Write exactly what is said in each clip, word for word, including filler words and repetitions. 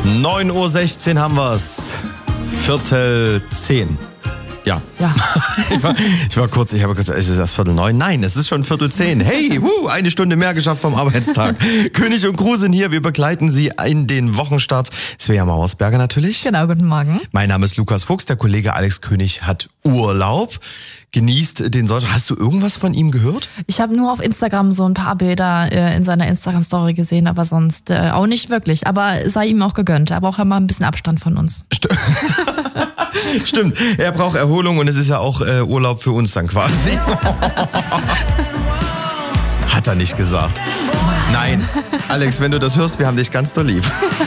neun Uhr sechzehn haben wir's. Viertel zehn. Ja. Ja. ich, war, ich war kurz, ich habe kurz, ist es erst Viertel neun? Nein, es ist schon Viertel zehn. Hey, wuh, eine Stunde mehr geschafft vom Arbeitstag. König und Crew sind hier, wir begleiten Sie in den Wochenstart. Svea Mauersberger natürlich. Genau, guten Morgen. Mein Name ist Lukas Fuchs, der Kollege Alex König hat Urlaub. Genießt den Sonntag. Hast du irgendwas von ihm gehört? Ich habe nur auf Instagram so ein paar Bilder äh, in seiner Instagram-Story gesehen, aber sonst äh, auch nicht wirklich. Aber sei ihm auch gegönnt. Er braucht ja mal ein bisschen Abstand von uns. St- Stimmt, er braucht Erholung und es ist ja auch äh, Urlaub für uns dann quasi. Hat er nicht gesagt. Nein, Alex, wenn du das hörst, wir haben dich ganz doll lieb.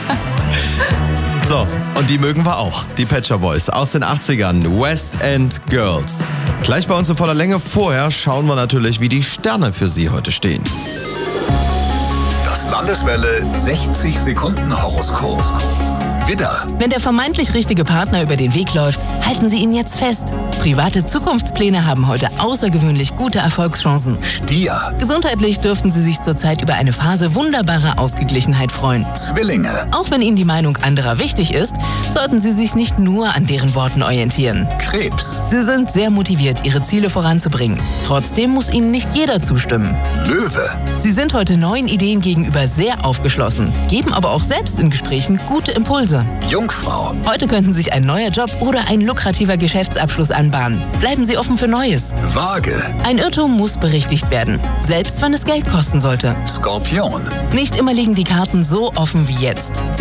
So, und die mögen wir auch, die Pet Shop Boys aus den achtzigern, West End Girls. Gleich bei uns in voller Länge. Vorher schauen wir natürlich, wie die Sterne für Sie heute stehen. Das Landeswelle sechzig Sekunden Horoskop. Widder, Wenn der vermeintlich richtige Partner über den Weg läuft, halten Sie ihn jetzt fest. Private Zukunftspläne haben heute außergewöhnlich gute Erfolgschancen. Stier, Gesundheitlich dürften Sie sich zurzeit über eine Phase wunderbarer Ausgeglichenheit freuen. Zwillinge, Auch wenn Ihnen die Meinung anderer wichtig ist, sollten Sie sich nicht nur an deren Worten orientieren. Krebs, Sie sind sehr motiviert, Ihre Ziele voranzubringen. Trotzdem muss Ihnen nicht jeder zustimmen. Löwe, Sie sind heute neuen Ideen gegenüber sehr aufgeschlossen, geben aber auch selbst in Gesprächen gute Impulse. Jungfrau, Heute könnten sich ein neuer Job oder ein lukrativer Geschäftsabschluss anbahnen. Bleiben Sie offen für Neues. Waage, Ein Irrtum muss berichtigt werden, selbst wenn es Geld kosten sollte. Skorpion. Nicht immer liegen die Karten so offen wie jetzt.